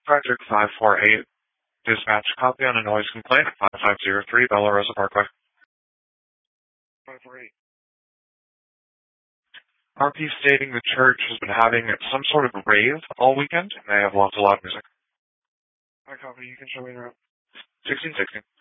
Project 548. Dispatch copy on a noise complaint at 5503 Bella Rosa Parkway. 548. RP stating the church has been having some sort of rave all weekend, and they have lots of loud music. I copy. You can show me the route. 1660.